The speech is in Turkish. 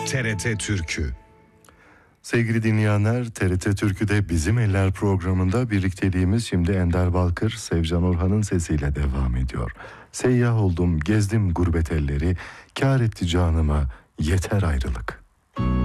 TRT Türkü. Sevgili dinleyenler, TRT Türkü'de Bizim Eller programında birlikteliğimiz şimdi Ender Balkır, Sevcan Orhan'ın sesiyle devam ediyor. Seyyah oldum, gezdim gurbet elleri, kâr etti canıma, yeter ayrılık.